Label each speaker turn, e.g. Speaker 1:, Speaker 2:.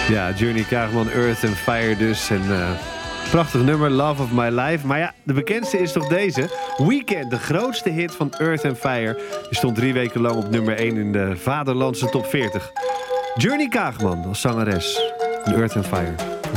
Speaker 1: Ja, Journey Kaagman, Earth and Fire dus. En prachtig nummer, Love of My Life. Maar ja, de bekendste is toch deze. Weekend, de grootste hit van Earth and Fire. Die stond 3 weken lang op nummer 1 in de vaderlandse top 40. Journey Kaagman als zangeres in Earth and Fire.